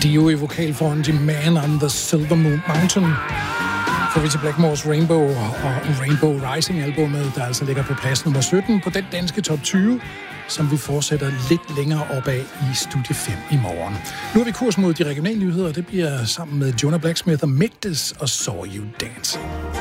Dio i vokalfronten Man on the Silver Mountain. Får vi til Blackmores Rainbow og Rainbow Rising-albummet, der altså ligger på plads nummer 17 på den danske top 20, som vi fortsætter lidt længere opad i Studie 5 i morgen. Nu er vi kurs mod de regionale nyheder, og det bliver sammen med Jonah Blacksmith og Migdis og Saw You Dancing.